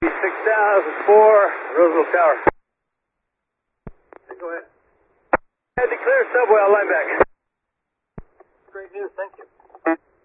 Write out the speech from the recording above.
6004, Roosevelt Tower. Go ahead. Had to clear subway, I'll line back. Great news, thank you.